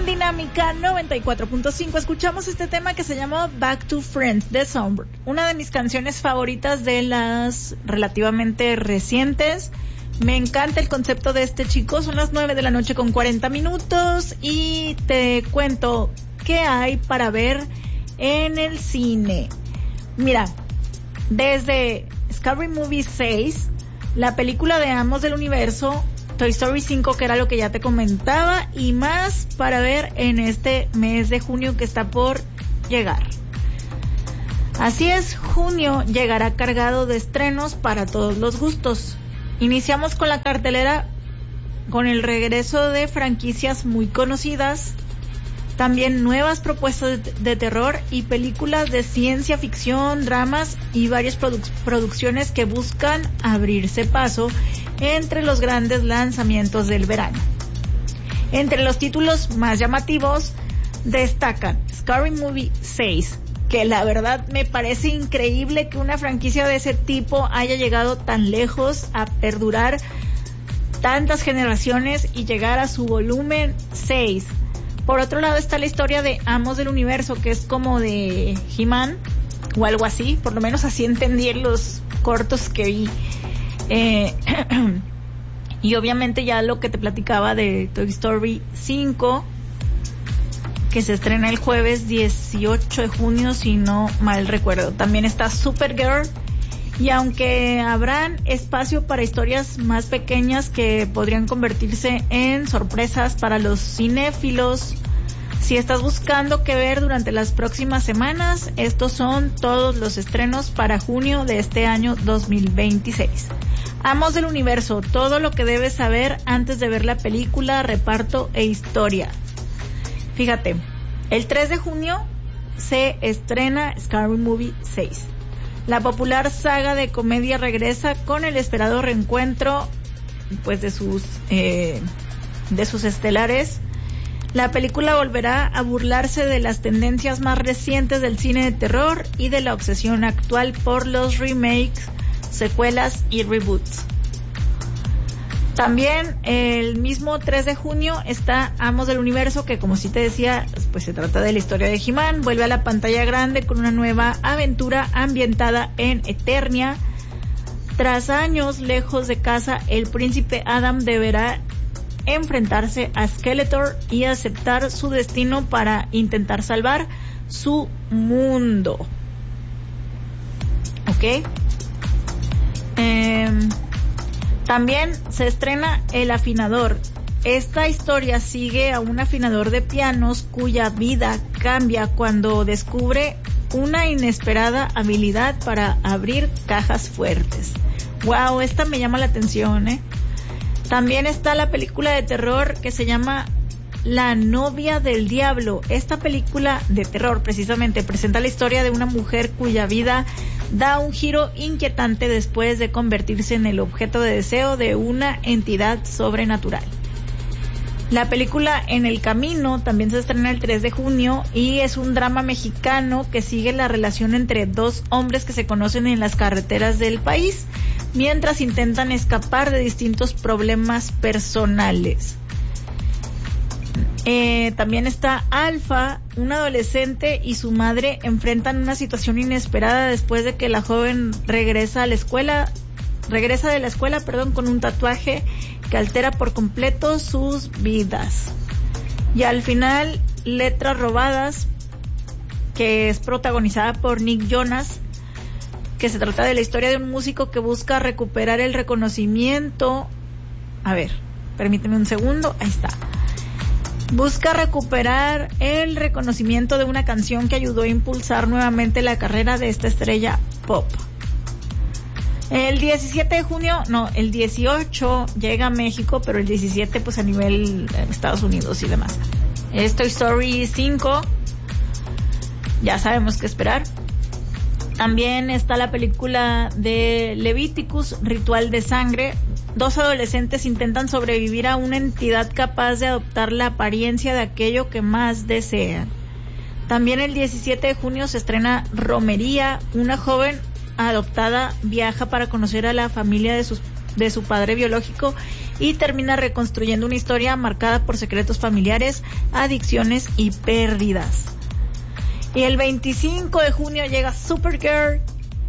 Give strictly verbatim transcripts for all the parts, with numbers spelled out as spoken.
En Dinámica noventa y cuatro punto cinco escuchamos este tema que se llamó Back to Friends de Songbird, una de mis canciones favoritas de las relativamente recientes. Me encanta el concepto de este chico. Son las nueve de la noche con cuarenta minutos y te cuento qué hay para ver en el cine. Mira, desde Scary Movie seis, la película de Amos del Universo, Toy Story cinco, que era lo que ya te comentaba, y más para ver en este mes de junio que está por llegar. Así es, junio llegará cargado de estrenos para todos los gustos. Iniciamos con la cartelera con el regreso de franquicias muy conocidas, también nuevas propuestas de, de terror y películas de ciencia ficción, dramas y varias produ- producciones que buscan abrirse paso entre los grandes lanzamientos del verano. Entre los títulos más llamativos destacan Scary Movie seis, que la verdad me parece increíble que una franquicia de ese tipo haya llegado tan lejos, a perdurar tantas generaciones y llegar a su volumen seis. Por otro lado está la historia de Amos del Universo, que es como de He-Man o algo así, por lo menos así entendí en los cortos que vi. Eh, y obviamente ya lo que te platicaba de Toy Story cinco, que se estrena el jueves dieciocho de junio, si no mal recuerdo. También está Supergirl, y aunque habrán espacio para historias más pequeñas que podrían convertirse en sorpresas para los cinéfilos, si estás buscando qué ver durante las próximas semanas, estos son todos los estrenos para junio de este año dos mil veintiséis. Amos del Universo, todo lo que debes saber antes de ver la película, reparto e historia. Fíjate, el tres de junio se estrena Scary Movie seis. La popular saga de comedia regresa con el esperado reencuentro, pues, de sus eh, de sus estelares. La película volverá a burlarse de las tendencias más recientes del cine de terror y de la obsesión actual por los remakes, secuelas y reboots. También el mismo tres de junio está Amos del Universo, que como sí te decía, pues se trata de la historia de He-Man. Vuelve a la pantalla grande con una nueva aventura ambientada en Eternia. Tras años lejos de casa, el príncipe Adam deberá enfrentarse a Skeletor y aceptar su destino para intentar salvar su mundo. ¿Ok? Eh... También se estrena El Afinador. Esta historia sigue a un afinador de pianos cuya vida cambia cuando descubre una inesperada habilidad para abrir cajas fuertes. Wow, esta me llama la atención, ¿eh? También está la película de terror que se llama La novia del diablo. Esta película de terror precisamente presenta la historia de una mujer cuya vida da un giro inquietante después de convertirse en el objeto de deseo de una entidad sobrenatural. La película En el Camino también se estrena el tres de junio y es un drama mexicano que sigue la relación entre dos hombres que se conocen en las carreteras del país mientras intentan escapar de distintos problemas personales. Eh, también está Alfa, un adolescente y su madre enfrentan una situación inesperada después de que la joven regresa a la escuela, regresa de la escuela, perdón, con un tatuaje que altera por completo sus vidas. Y al final, Letras Robadas, que es protagonizada por Nick Jonas, que se trata de la historia de un músico que busca recuperar el reconocimiento. A ver, permíteme un segundo, ahí está. Busca recuperar el reconocimiento de una canción que ayudó a impulsar nuevamente la carrera de esta estrella pop. El diecisiete de junio, no, el dieciocho llega a México, pero el diecisiete pues a nivel Estados Unidos y demás. Es Toy Story cinco, ya sabemos qué esperar. También está la película de Leviticus, Ritual de Sangre. Dos adolescentes intentan sobrevivir a una entidad capaz de adoptar la apariencia de aquello que más desean. También el diecisiete de junio se estrena Romería. Una joven adoptada viaja para conocer a la familia de sus de su padre biológico y termina reconstruyendo una historia marcada por secretos familiares, adicciones y pérdidas. Y el veinticinco de junio llega Supergirl,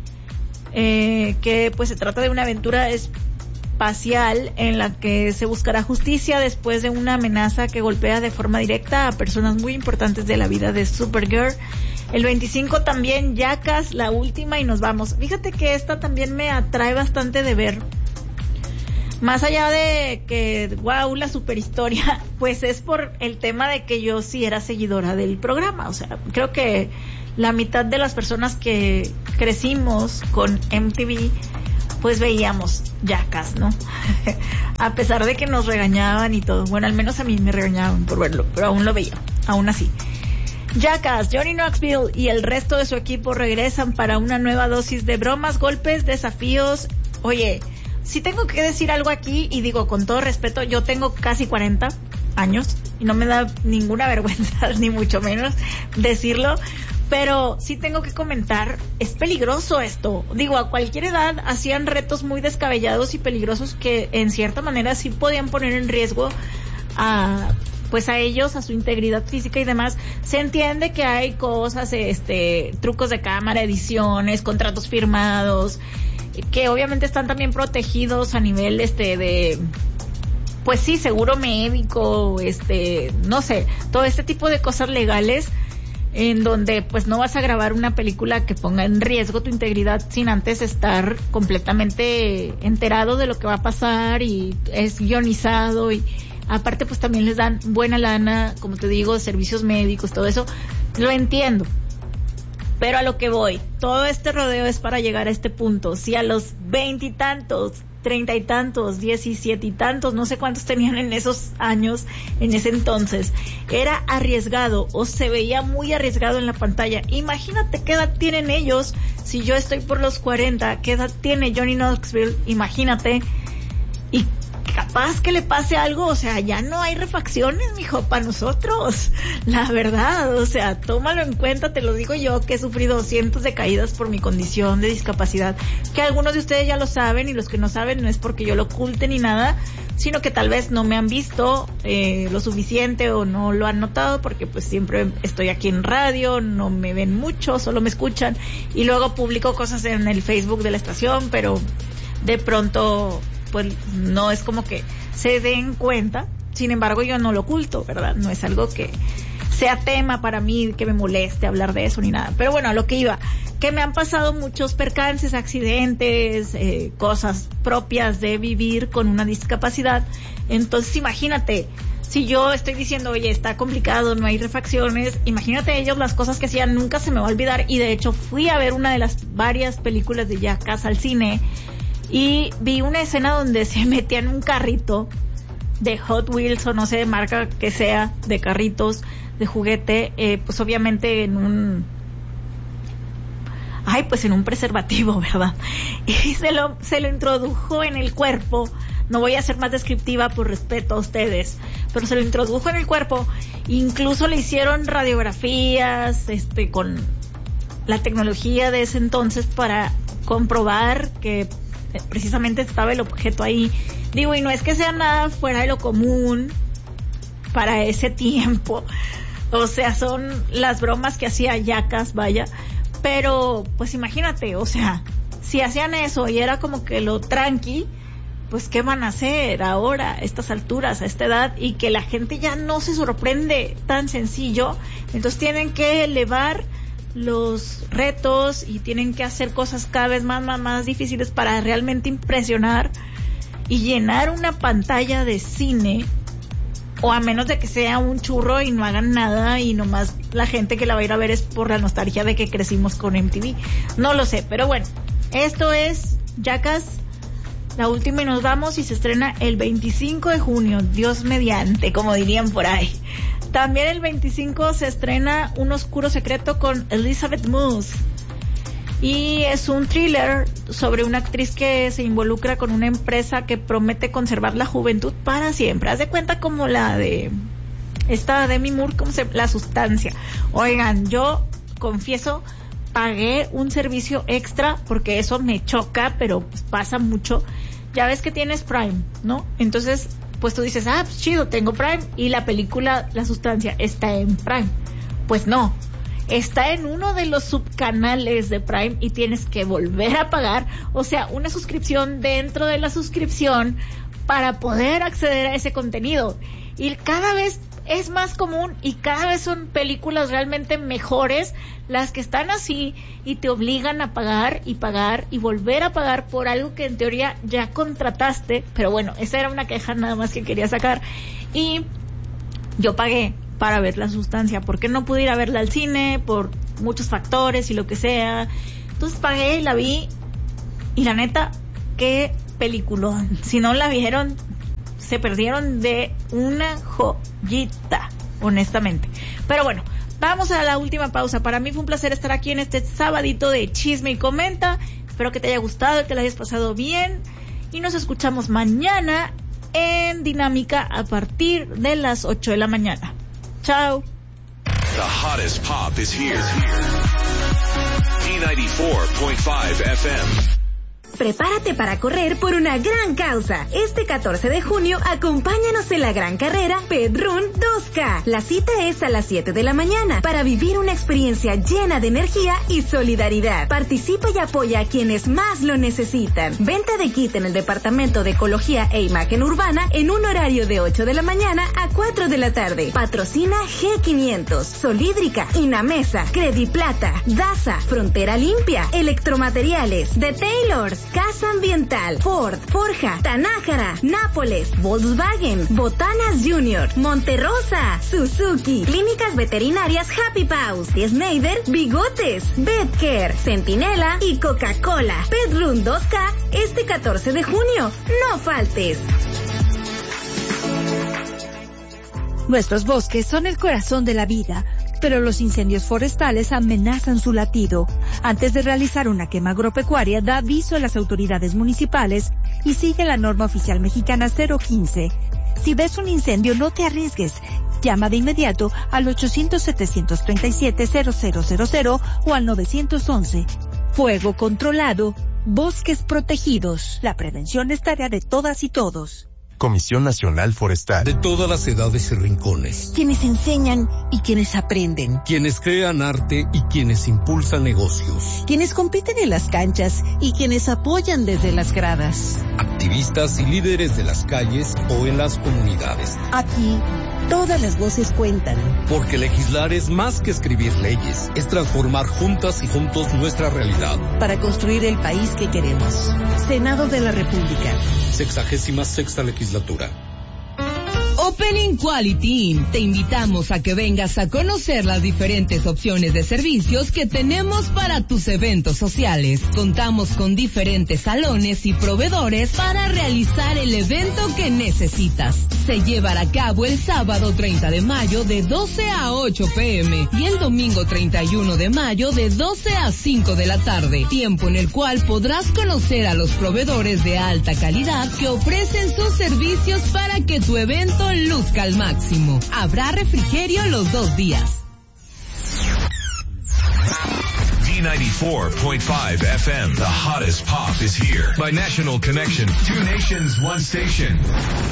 eh, que pues se trata de una aventura espacial en la que se buscará justicia después de una amenaza que golpea de forma directa a personas muy importantes de la vida de Supergirl. El veinticinco también Jackass, la última, y nos vamos. Fíjate que esta también me atrae bastante de ver. Más allá de que, wow, la superhistoria, pues es por el tema de que yo sí era seguidora del programa. O sea, creo que la mitad de las personas que crecimos con M T V, pues veíamos Jackass, ¿no? A pesar de que nos regañaban y todo. Bueno, al menos a mí me regañaban por verlo, pero aún lo veía, aún así. Jackass, Johnny Knoxville y el resto de su equipo regresan para una nueva dosis de bromas, golpes, desafíos. Oye, si tengo que decir algo aquí, y digo con todo respeto, yo tengo casi cuarenta años y no me da ninguna vergüenza, ni mucho menos decirlo, pero sí tengo que comentar, es peligroso esto. Digo, a cualquier edad hacían retos muy descabellados y peligrosos que en cierta manera sí podían poner en riesgo a... pues a ellos, a su integridad física y demás. Se entiende que hay cosas, este, trucos de cámara, ediciones, contratos firmados, que obviamente están también protegidos a nivel, este, de, pues sí, seguro médico, este, no sé, todo este tipo de cosas legales, en donde pues no vas a grabar una película que ponga en riesgo tu integridad sin antes estar completamente enterado de lo que va a pasar, y es guionizado, y aparte pues también les dan buena lana, como te digo, servicios médicos, todo eso, lo entiendo. Pero a lo que voy, todo este rodeo es para llegar a este punto. Si a los veintitantos, treinta y tantos, diecisiete y tantos, no sé cuántos tenían en esos años, en ese entonces, era arriesgado o se veía muy arriesgado en la pantalla, imagínate qué edad tienen ellos. Si yo estoy por los cuarenta, qué edad tiene Johnny Knoxville, imagínate. Y capaz que le pase algo, o sea, ya no hay refacciones, mijo, para nosotros, la verdad, o sea, tómalo en cuenta, te lo digo yo, que he sufrido cientos de caídas por mi condición de discapacidad, que algunos de ustedes ya lo saben, y los que no saben no es porque yo lo oculte ni nada, sino que tal vez no me han visto eh, lo suficiente o no lo han notado, porque pues siempre estoy aquí en radio, no me ven mucho, solo me escuchan, y luego publico cosas en el Facebook de la estación, pero de pronto pues no es como que se den cuenta. Sin embargo, yo no lo oculto, ¿verdad? No es algo que sea tema para mí, que me moleste hablar de eso ni nada. Pero bueno, a lo que iba, que me han pasado muchos percances, accidentes, eh, cosas propias de vivir con una discapacidad. Entonces, imagínate, si yo estoy diciendo, oye, está complicado, no hay refacciones, imagínate ellos las cosas que hacían, nunca se me va a olvidar. Y de hecho, fui a ver una de las varias películas de Jackass al cine, y vi una escena donde se metía en un carrito de Hot Wheels o no sé de marca que sea, de carritos de juguete, eh, pues obviamente en un, ay, pues en un preservativo, ¿verdad? Y se lo, se lo introdujo en el cuerpo. No voy a ser más descriptiva por respeto a ustedes, pero se lo introdujo en el cuerpo. Incluso le hicieron radiografías, este, con la tecnología de ese entonces para comprobar que precisamente estaba el objeto ahí. Digo, y no es que sea nada fuera de lo común para ese tiempo, o sea, son las bromas que hacía Jackass, vaya, pero pues imagínate, o sea, si hacían eso y era como que lo tranqui, pues qué van a hacer ahora a estas alturas, a esta edad, y que la gente ya no se sorprende tan sencillo. Entonces tienen que elevar los retos y tienen que hacer cosas cada vez más, más, más difíciles para realmente impresionar y llenar una pantalla de cine, o a menos de que sea un churro y no hagan nada y nomás la gente que la va a ir a ver es por la nostalgia de que crecimos con M T V. No lo sé, pero bueno, esto es Jackass, la última, y nos vamos, y se estrena el veinticinco de junio, Dios mediante, como dirían por ahí. También el veinticinco se estrena Un oscuro secreto con Elizabeth Moss, y es un thriller sobre una actriz que se involucra con una empresa que promete conservar la juventud para siempre. Haz de cuenta como la de esta Demi Moore, como se, La Sustancia. Oigan, yo confieso, pagué un servicio extra porque eso me choca, pero pues pasa mucho, ya ves que tienes Prime, ¿no? Entonces, pues tú dices, ah, pues chido, tengo Prime y la película La Sustancia está en Prime. Pues no, está en uno de los subcanales de Prime y tienes que volver a pagar, o sea, una suscripción dentro de la suscripción para poder acceder a ese contenido. Y cada vez es más común y cada vez son películas realmente mejores las que están así y te obligan a pagar y pagar y volver a pagar por algo que en teoría ya contrataste. Pero bueno, esa era una queja nada más que quería sacar. Y yo pagué para ver La Sustancia porque no pude ir a verla al cine por muchos factores y lo que sea. Entonces pagué y la vi y la neta, qué peliculón. Si no la vieron, se perdieron de una joyita, honestamente. Pero bueno, vamos a la última pausa. Para mí fue un placer estar aquí en este sabadito de Chisme y Comenta. Espero que te haya gustado, que la hayas pasado bien. Y nos escuchamos mañana en Dinámica a partir de las ocho de la mañana. Chao. The hottest pop is here. D ninety-four point five F M. Prepárate para correr por una gran causa. Este catorce de junio, acompáñanos en la gran carrera Pedrún dos K. La cita es a las siete de la mañana para vivir una experiencia llena de energía y solidaridad. Participa y apoya a quienes más lo necesitan. Venta de kit en el Departamento de Ecología e Imagen Urbana en un horario de ocho de la mañana a cuatro de la tarde. Patrocina G quinientos, Solídrica, Inamesa, Crediplata, Daza, Frontera Limpia, Electromateriales, The Taylors, Casa Ambiental, Ford, Forja, Tanájara, Nápoles, Volkswagen, Botanas Junior, Monterrosa, Suzuki, Clínicas Veterinarias Happy Paws, Schneider, Bigotes, Betcare, Centinela y Coca-Cola. Pedrún dos K este catorce de junio. No faltes. Nuestros bosques son el corazón de la vida, pero los incendios forestales amenazan su latido. Antes de realizar una quema agropecuaria, da aviso a las autoridades municipales y sigue la norma oficial mexicana cero quince. Si ves un incendio, no te arriesgues. Llama de inmediato al ochocientos, setecientos treinta y siete, cero cero cero cero o al nueve once. Fuego controlado, bosques protegidos. La prevención es tarea de todas y todos. Comisión Nacional Forestal. De todas las edades y rincones. Quienes enseñan y quienes aprenden. Quienes crean arte y quienes impulsan negocios. Quienes compiten en las canchas y quienes apoyan desde las gradas. Activistas y líderes de las calles o en las comunidades. Aquí, todas las voces cuentan. Porque legislar es más que escribir leyes, es transformar juntas y juntos nuestra realidad. Para construir el país que queremos. Senado de la República. Sexagésima sexta legislatura. Opening Quality Inn. Te invitamos a que vengas a conocer las diferentes opciones de servicios que tenemos para tus eventos sociales. Contamos con diferentes salones y proveedores para realizar el evento que necesitas. Se llevará a cabo el sábado treinta de mayo de doce a ocho pm y el domingo treinta y uno de mayo de doce a cinco de la tarde. Tiempo en el cual podrás conocer a los proveedores de alta calidad que ofrecen sus servicios para que tu evento luzca al máximo. Habrá refrigerio los dos días. D ninety-four point five F M, the hottest pop is here. By National Connection, two nations, one station.